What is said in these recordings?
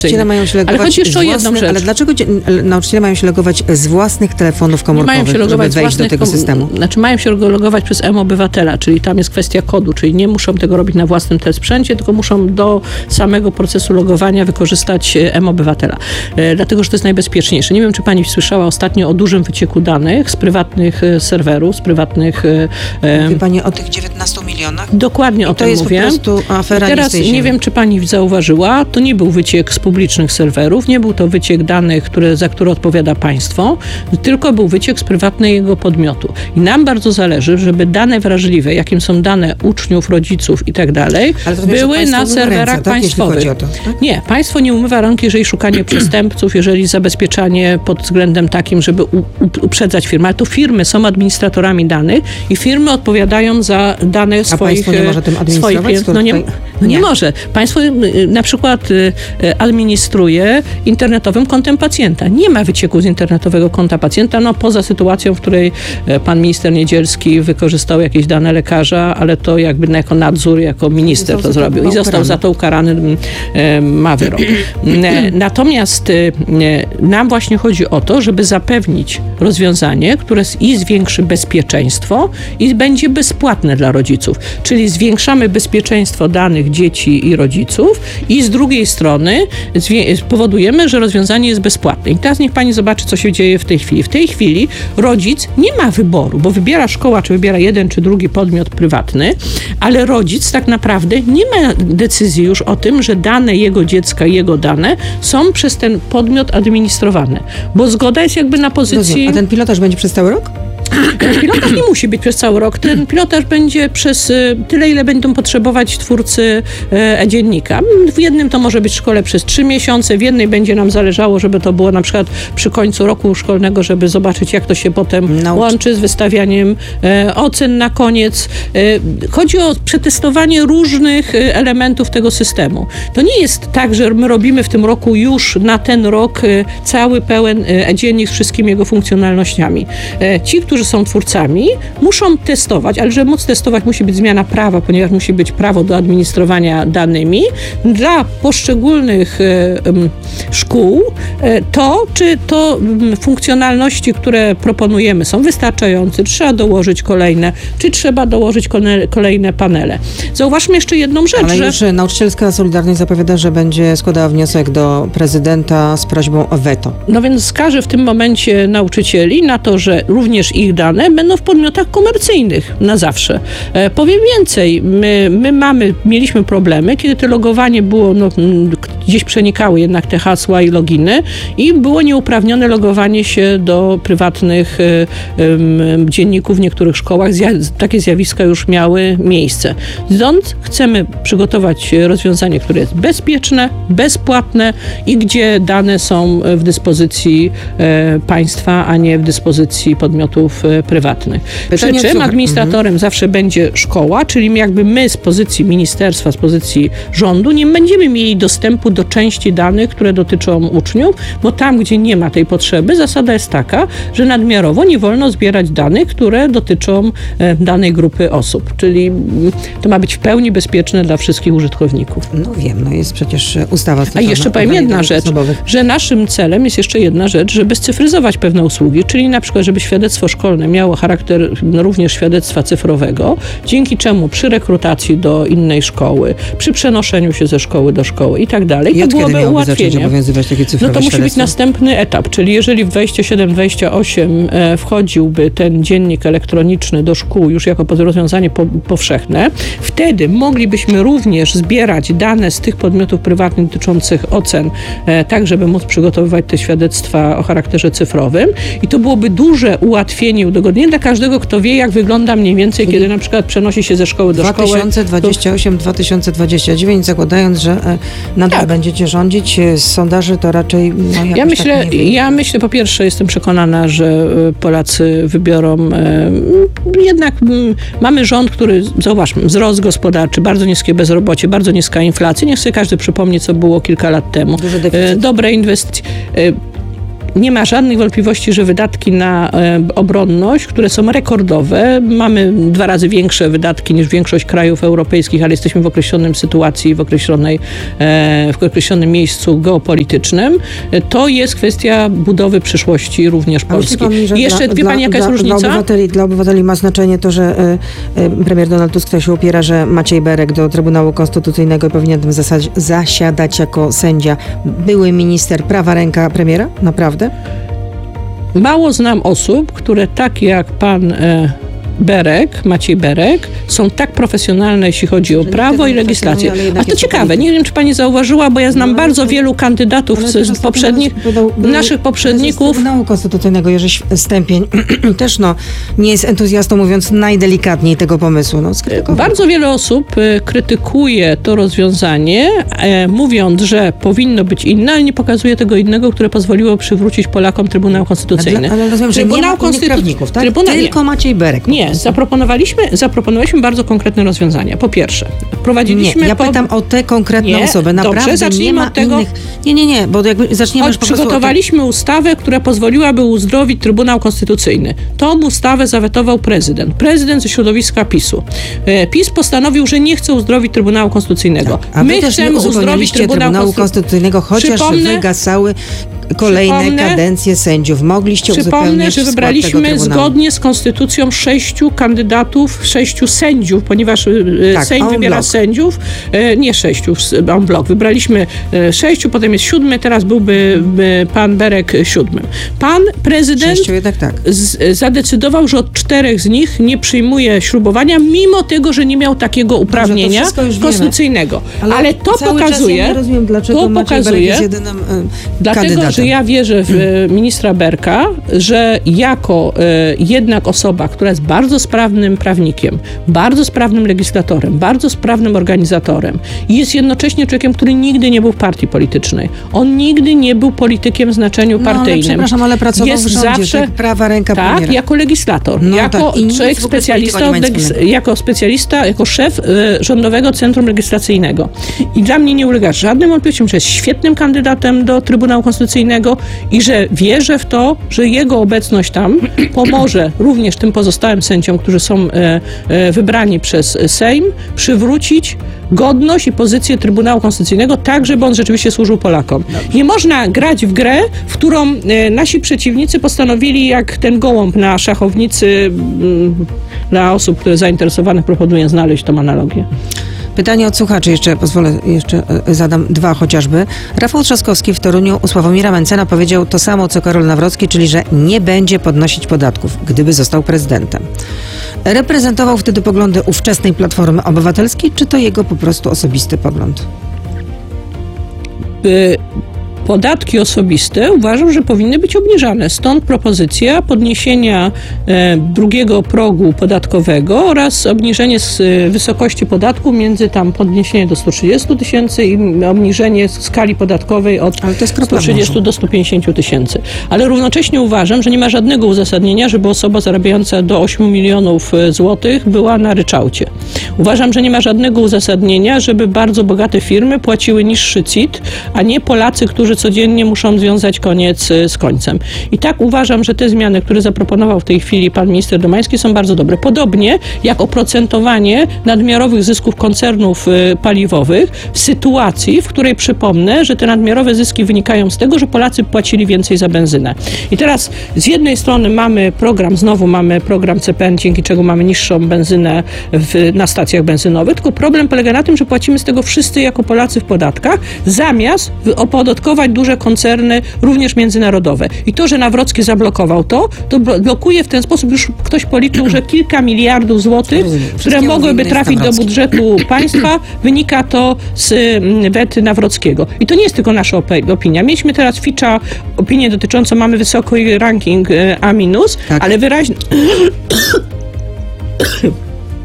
Nauczyciele mają się logować, ale chodzi jeszcze o jedną rzecz. Ale dlaczego nauczyciele mają się logować z własnych telefonów komórkowych, żeby wejść do tego systemu? Znaczy mają się logować przez mObywatela, czyli tam jest kwestia kodu, czyli nie muszą tego robić na własnym sprzęcie, tylko muszą do samego procesu logowania wykorzystać mObywatela. Dlatego, że to jest najbezpieczniejsze. Nie wiem, czy pani słyszała ostatnio o dużym wycieku danych z prywatnych serwerów, z prywatnych... Mówi pani o tych 19 milionach? Dokładnie o tym mówię. To jest po prostu afera. Teraz nie wiem, czy pani zauważyła, to nie był wyciek z publicznych serwerów, nie był to wyciek danych, za które odpowiada państwo, tylko był wyciek z prywatnego podmiotu. I nam bardzo zależy, żeby dane wrażliwe, jakim są dane uczniów, rodziców i tak dalej, były na serwerach państwowych. Tak? Nie, państwo nie umywa rąk, jeżeli szukanie przestępców, jeżeli zabezpieczanie pod względem takim, żeby uprzedzać firmy. Ale to firmy są administratorami danych i firmy odpowiadają za dane swoich... A państwo nie może tym administrować? Nie może. Państwo na przykład administruje internetowym kontem pacjenta. Nie ma wycieku z internetowego konta pacjenta, poza sytuacją, w której pan minister Niedzielski wykorzystał jakieś dane lekarza, ale to jakby jako nadzór, jako minister to zrobił i został za to ukarany, ma wyrok. Natomiast nam właśnie chodzi o to, żeby zapewnić rozwiązanie, które i zwiększy bezpieczeństwo i będzie bezpłatne dla rodziców. Czyli zwiększamy bezpieczeństwo danych dzieci i rodziców i z drugiej strony powodujemy, że rozwiązanie jest bezpłatne. I teraz niech pani zobaczy, co się dzieje w tej chwili. W tej chwili rodzic nie ma wyboru, bo wybiera szkoła, czy wybiera jeden, czy drugi podmiot prywatny, ale rodzic tak naprawdę nie ma decyzji już o tym, że dane jego dziecka, jego dane są przez ten podmiot administrowane. Bo zgoda jest jakby na pozycji... A ten pilotaż będzie przez cały rok? Pilotaż nie musi być przez cały rok. Ten pilotaż będzie przez tyle, ile będą potrzebować twórcy e-dziennika. W jednym to może być szkole przez 3 miesiące, w jednej będzie nam zależało, żeby to było na przykład przy końcu roku szkolnego, żeby zobaczyć, jak to się potem łączy z wystawianiem ocen na koniec. Chodzi o przetestowanie różnych elementów tego systemu. To nie jest tak, że my robimy w tym roku już na ten rok cały pełen e-dziennik z wszystkimi jego funkcjonalnościami. Ci, którzy są twórcami, muszą testować, ale żeby móc testować, musi być zmiana prawa, ponieważ musi być prawo do administrowania danymi. Dla poszczególnych szkół czy to funkcjonalności, które proponujemy, są wystarczające, trzeba dołożyć kolejne, czy trzeba dołożyć kolejne panele. Zauważmy jeszcze jedną rzecz, ale już Nauczycielska Solidarność zapowiada, że będzie składała wniosek do prezydenta z prośbą o weto. No więc skaże w tym momencie nauczycieli na to, że również ich dane będą w podmiotach komercyjnych na zawsze. Powiem więcej, mieliśmy problemy, kiedy to logowanie było, gdzieś przenikały jednak te hasła i loginy i było nieuprawnione logowanie się do prywatnych dzienników w niektórych szkołach. Takie zjawiska już miały miejsce. Stąd chcemy przygotować rozwiązanie, które jest bezpieczne, bezpłatne i gdzie dane są w dyspozycji państwa, a nie w dyspozycji podmiotów prywatnych. Przy czym administratorem zawsze będzie szkoła, czyli jakby my z pozycji ministerstwa, z pozycji rządu nie będziemy mieli dostępu do części danych, które dotyczą uczniów, bo tam, gdzie nie ma tej potrzeby, zasada jest taka, że nadmiarowo nie wolno zbierać danych, które dotyczą danej grupy osób. Czyli to ma być w pełni bezpieczne dla wszystkich użytkowników. No wiem, jest przecież ustawa. A jeszcze powiem jedna rzecz, że naszym celem jest jeszcze jedna rzecz, żeby scyfryzować pewne usługi, czyli na przykład, żeby świadectwo szkolne miało charakter również świadectwa cyfrowego, dzięki czemu przy rekrutacji do innej szkoły, przy przenoszeniu się ze szkoły do szkoły i tak dalej, to byłoby ułatwienie. Takie cyfrowe to musi być następny etap, czyli jeżeli w 27-28 wchodziłby ten dziennik elektroniczny do szkół już jako rozwiązanie powszechne, wtedy moglibyśmy również zbierać dane z tych podmiotów prywatnych dotyczących ocen, tak żeby móc przygotowywać te świadectwa o charakterze cyfrowym i to byłoby duże ułatwienie, udogodnienie dla każdego, kto wie, jak wygląda mniej więcej, kiedy na przykład przenosi się ze szkoły do szkoły. 2028-2029, zakładając, że nadal będziecie rządzić, z sondaży to raczej... Ja myślę, po pierwsze jestem przekonana, że Polacy wybiorą jednak mamy rząd, który, zauważmy, wzrost gospodarczy, bardzo niskie bezrobocie, bardzo niska inflacja. Niech sobie każdy przypomni, co było kilka lat temu. Dobre inwestycje. nie ma żadnych wątpliwości, że wydatki na obronność, które są rekordowe, mamy 2 razy większe wydatki niż większość krajów europejskich, ale jesteśmy w określonym sytuacji, w określonym miejscu geopolitycznym, to jest kwestia budowy przyszłości również Polski. I jeszcze wie pani, jaka jest różnica? Dla obywateli ma znaczenie to, że premier Donald Tusk się upiera, że Maciej Berek do Trybunału Konstytucyjnego powinien tam zasiadać jako sędzia. Były minister, prawa ręka premiera? Naprawdę? Mało znam osób, które tak jak pan Maciej Berek, są tak profesjonalne, jeśli chodzi o prawo i legislację. A to ciekawe, nie wiem, czy pani zauważyła, bo ja znam bardzo wielu kandydatów z poprzednich, naszych poprzedników. Trybunału Konstytucyjnego Jerzy Stępień też nie jest entuzjastą, mówiąc najdelikatniej, tego pomysłu. Bardzo wiele osób krytykuje to rozwiązanie, mówiąc, że powinno być inne, ale nie pokazuje tego innego, które pozwoliło przywrócić Polakom Trybunał Konstytucyjny. Ale rozumiem, że nie ma prawników, tak? Tylko Maciej Berek. Nie, zaproponowaliśmy bardzo konkretne rozwiązania. Po pierwsze, wprowadziliśmy... Nie, ja pytam o te konkretne osoby. Naprawdę dobrze, zacznijmy od tego. Nie, bo jakby zaczniemy już po prostu... Przygotowaliśmy ustawę, która pozwoliłaby uzdrowić Trybunał Konstytucyjny. Tą ustawę zawetował prezydent ze środowiska PiS-u. PiS postanowił, że nie chce uzdrowić Trybunału Konstytucyjnego. Tak, a my chcemy uzdrowić Trybunału Konstytucyjnego, chociaż wygasały kolejne kadencje sędziów. Mogliście uzupełnić że wybraliśmy zgodnie z konstytucją 6 kandydatów, 6 sędziów, ponieważ Sejm wybiera sędziów, nie 6 en bloc. Wybraliśmy 6, potem jest 7, teraz byłby pan Berek 7. Pan prezydent 6 jednak tak. Zadecydował, że od 4 z nich nie przyjmuje ślubowania, mimo tego, że nie miał takiego uprawnienia konstytucyjnego. Ale to pokazuje... Ja nie rozumiem, dlaczego Maciej Berek jest jedynym kandydatem. Że ja wierzę w ministra Berka, że jako jednak osoba, która jest bardzo sprawnym prawnikiem, bardzo sprawnym legislatorem, bardzo sprawnym organizatorem i jest jednocześnie człowiekiem, który nigdy nie był w partii politycznej. On nigdy nie był politykiem w znaczeniu partyjnym. Ale przepraszam, ale pracował w rządzie, zawsze, prawa ręka premiera. Tak, jako legislator, jako człowiek specjalista, jako szef Rządowego Centrum Legislacyjnego. I dla mnie nie ulega żadnym wątpliwościom, że jest świetnym kandydatem do Trybunału Konstytucyjnego i że wierzę w to, że jego obecność tam pomoże również tym pozostałym sędziom, którzy są wybrani przez Sejm, przywrócić godność i pozycję Trybunału Konstytucyjnego tak, żeby on rzeczywiście służył Polakom. Nie można grać w grę, w którą nasi przeciwnicy postanowili, jak ten gołąb na szachownicy, dla osób, które zainteresowanych, proponuję znaleźć tą analogię. Pytanie od słuchaczy, jeszcze zadam 2 chociażby. Rafał Trzaskowski w Toruniu u Sławomira Mencena powiedział to samo, co Karol Nawrocki, czyli że nie będzie podnosić podatków, gdyby został prezydentem. Reprezentował wtedy poglądy ówczesnej Platformy Obywatelskiej, czy to jego po prostu osobisty pogląd? Podatki osobiste uważam, że powinny być obniżane. Stąd propozycja podniesienia drugiego progu podatkowego oraz obniżenie wysokości podatku między podniesienie do 130 000 i obniżenie skali podatkowej od 130 do 150 000. Ale równocześnie uważam, że nie ma żadnego uzasadnienia, żeby osoba zarabiająca do 8 milionów złotych była na ryczałcie. Uważam, że nie ma żadnego uzasadnienia, żeby bardzo bogate firmy płaciły niższy CIT, a nie Polacy, którzy codziennie muszą związać koniec z końcem. I tak uważam, że te zmiany, które zaproponował w tej chwili pan minister Domański, są bardzo dobre. Podobnie jak oprocentowanie nadmiarowych zysków koncernów paliwowych w sytuacji, w której przypomnę, że te nadmiarowe zyski wynikają z tego, że Polacy płacili więcej za benzynę. I teraz z jednej strony mamy program CPN, dzięki czego mamy niższą benzynę na stacjach benzynowych, tylko problem polega na tym, że płacimy z tego wszyscy jako Polacy w podatkach, zamiast opodatkować duże koncerny, również międzynarodowe. I to, że Nawrocki zablokował to blokuje w ten sposób, już ktoś policzył, że kilka miliardów złotych, które mogłyby trafić do budżetu państwa, wynika to z wety Nawrockiego. I to nie jest tylko nasza opinia. Mieliśmy teraz Fitcha, opinię dotyczącą, mamy wysoki ranking A-, tak, ale wyraźnie... W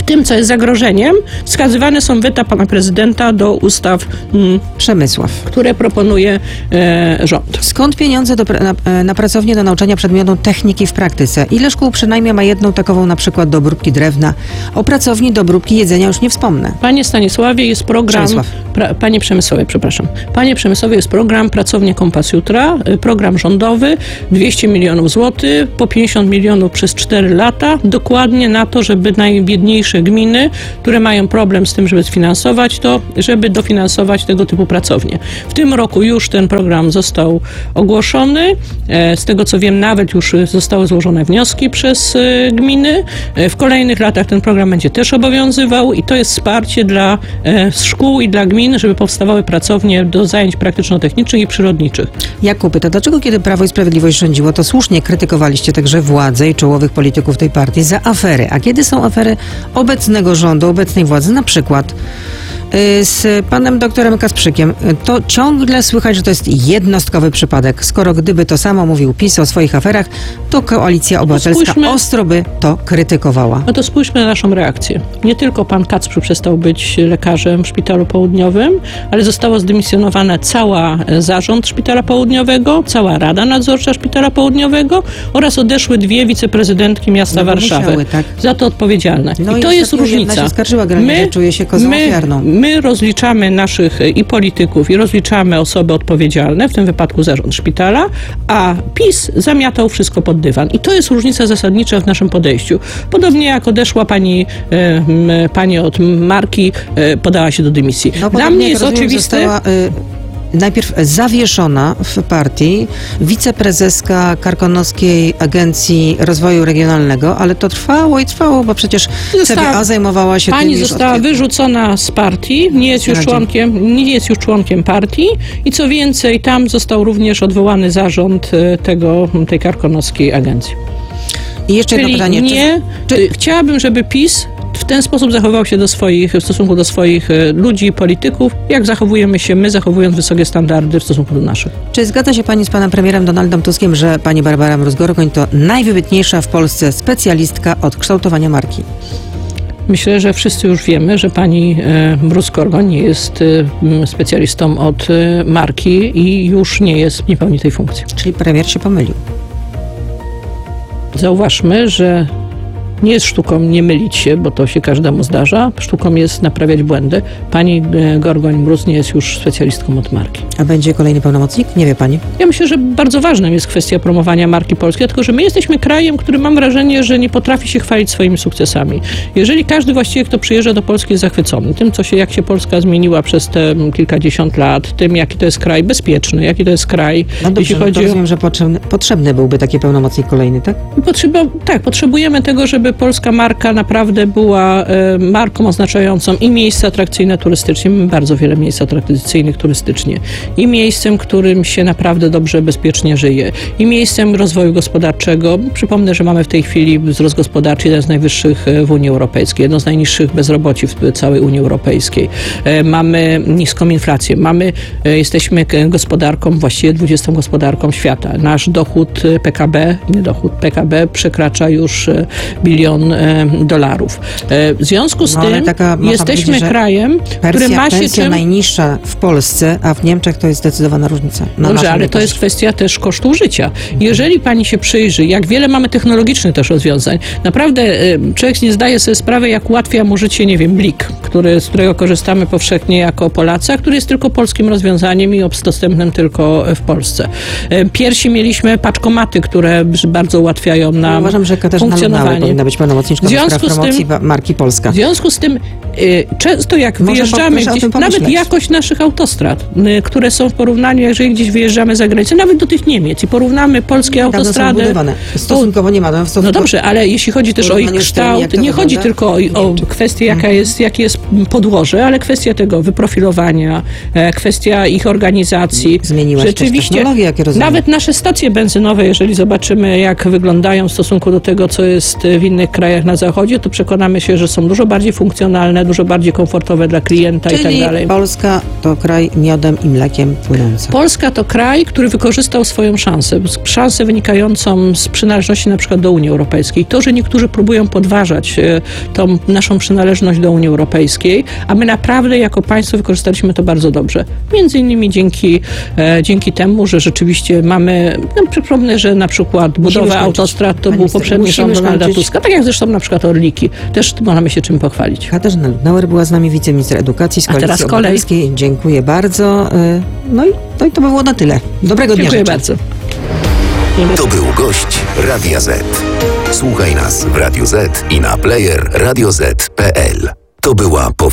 tym, co jest zagrożeniem, wskazywane są weta pana prezydenta do ustaw, Przemysław. które proponuje rząd. Skąd pieniądze na pracownię do nauczania przedmiotu techniki w praktyce? Ile szkół przynajmniej ma jedną takową, na przykład do obróbki drewna? O pracowni do obróbki jedzenia już nie wspomnę. Panie Stanisławie, jest program... Panie Przemysławie, przepraszam. Panie Przemysławie, jest program Pracownia Kompas Jutra, program rządowy, 200 milionów złotych, po 50 milionów przez 4 lata, dokładnie na to, żeby najbiedniejsze gminy, które mają problem z tym, żeby sfinansować to, żeby dofinansować tego typu pracownie. W tym roku już ten program został ogłoszony. Z tego co wiem, nawet już zostały złożone wnioski przez gminy. W kolejnych latach ten program będzie też obowiązywał i to jest wsparcie dla szkół i dla gmin, żeby powstawały pracownie do zajęć praktyczno-technicznych i przyrodniczych. Jakub pyta, dlaczego kiedy Prawo i Sprawiedliwość rządziło, to słusznie krytykowaliście także władzę i czołowych polityków tej partii za afery, a kiedy są afery obecnego rządu, obecnej władzy, na przykład z panem doktorem Kasprzykiem, to ciągle słychać, że to jest jednostkowy przypadek. Skoro gdyby to samo mówił PiS o swoich aferach, to Koalicja Obywatelska ostro by to krytykowała. No to spójrzmy na naszą reakcję. Nie tylko pan Kacprzy przestał być lekarzem w Szpitalu Południowym, ale została zdymisjonowana cała zarząd Szpitala Południowego, cała Rada Nadzorcza Szpitala Południowego oraz odeszły 2 wiceprezydentki miasta Warszawy. Musiały, tak. Za to odpowiedzialne. No i to jest różnica. Jedna się skarżyła, że czuje się kozą ofiarną. My rozliczamy naszych i polityków i rozliczamy osoby odpowiedzialne, w tym wypadku zarząd szpitala, a PiS zamiatał wszystko pod dywan. I to jest różnica zasadnicza w naszym podejściu. Podobnie jak odeszła pani od Marki, podała się do dymisji. No, dla mnie jest oczywiste... Najpierw zawieszona w partii wiceprezeska Karkonoskiej Agencji Rozwoju Regionalnego, ale to trwało i trwało, bo przecież CBA zajmowała się tym. Pani została wyrzucona z partii, nie jest już członkiem partii i co więcej, tam został również odwołany zarząd tej Karkonoskiej Agencji. I jeszcze jedno pytanie. Chciałabym, żeby PiS w ten sposób zachował się w stosunku do swoich ludzi i polityków, jak zachowujemy się my, zachowując wysokie standardy w stosunku do naszych. Czy zgadza się pani z panem premierem Donaldem Tuskiem, że pani Barbara Mróz-Gorgoń to najwybitniejsza w Polsce specjalistka od kształtowania marki? Myślę, że wszyscy już wiemy, że pani Mróz-Gorgoń nie jest specjalistą od marki i już nie pełni tej funkcji. Czyli premier się pomylił. Zauważmy, że nie jest sztuką nie mylić się, bo to się każdemu zdarza. Sztuką jest naprawiać błędy. Pani Gorgoń-Mróz nie jest już specjalistką od marki. A będzie kolejny pełnomocnik? Nie wie pani? Ja myślę, że bardzo ważnym jest kwestia promowania marki polskiej, tylko że my jesteśmy krajem, który mam wrażenie, że nie potrafi się chwalić swoimi sukcesami. Jeżeli każdy właściwie, kto przyjeżdża do Polski, jest zachwycony tym, jak się Polska zmieniła przez te kilkadziesiąt lat, tym, jaki to jest kraj bezpieczny, jaki to jest kraj, no dobrze, jeśli chodzi rozumiem, że potrzebny byłby taki pełnomocnik kolejny, tak? Potrzebujemy tego, żeby polska marka naprawdę była marką oznaczającą i miejsca atrakcyjne turystycznie. Mamy bardzo wiele miejsc atrakcyjnych turystycznie. I miejscem, którym się naprawdę dobrze, bezpiecznie żyje. I miejscem rozwoju gospodarczego. Przypomnę, że mamy w tej chwili wzrost gospodarczy jeden z najwyższych w Unii Europejskiej. Jedno z najniższych bezroboci w całej Unii Europejskiej. Mamy niską inflację. Jesteśmy gospodarką, właściwie 20. gospodarką świata. Nasz dochód PKB przekracza już bilion dolarów. W związku z tym jesteśmy krajem, który ma się pensja najniższa w Polsce, a w Niemczech to jest zdecydowana różnica. Dobrze, ale to jest kwestia też kosztu życia. Jeżeli pani się przyjrzy, jak wiele mamy technologicznych też rozwiązań, naprawdę człowiek nie zdaje sobie sprawy, jak ułatwia mu życie, nie wiem, Blik, z którego korzystamy powszechnie jako Polacy, a który jest tylko polskim rozwiązaniem i dostępnym tylko w Polsce. Pierwsi mieliśmy paczkomaty, które bardzo ułatwiają nam uważam, że Katarzyna funkcjonowanie. Powinna być pełnomocniczką do spraw promocji marki Polska. W związku z tym często jak wyjeżdżamy gdzieś, nawet jakość naszych autostrad, które są w porównaniu, jeżeli gdzieś wyjeżdżamy za granicę, nawet do tych Niemiec i porównamy polskie autostrady. Stosunkowo nie ma. No dobrze, ale jeśli chodzi też o ich kształt, nie chodzi tylko o kwestię, jakie jest podłoże, ale kwestia tego wyprofilowania, kwestia ich organizacji. Zmieniła się też technologia, jakie rozumiem. Nawet nasze stacje benzynowe, jeżeli zobaczymy, jak wyglądają w stosunku do tego, co jest w innych krajach na zachodzie, to przekonamy się, że są dużo bardziej funkcjonalne, dużo bardziej komfortowe dla klienta i tak Czyli dalej. Polska to kraj miodem i mlekiem płynący. Polska to kraj, który wykorzystał swoją szansę wynikającą z przynależności na przykład do Unii Europejskiej. To, że niektórzy próbują podważać tą naszą przynależność do Unii Europejskiej, a my naprawdę jako państwo wykorzystaliśmy to bardzo dobrze. Między innymi dzięki temu, że rzeczywiście mamy, przypomnę, że na przykład budowę autostrad to Pani był minister, poprzedni rząd musimy Donalda skończyć. Tuska, tak jak zresztą na przykład Orliki. Też możemy się czym pochwalić. Katarzyna Lubnauer była z nami, wiceminister edukacji z A teraz Koalicji kolej. Obywatelskiej. Dziękuję bardzo. No i to by było na tyle. Dobrego dnia Dziękuję życzę. bardzo. To był gość Radia Z. Słuchaj nas w Radio Z i na player radioz.pl. To była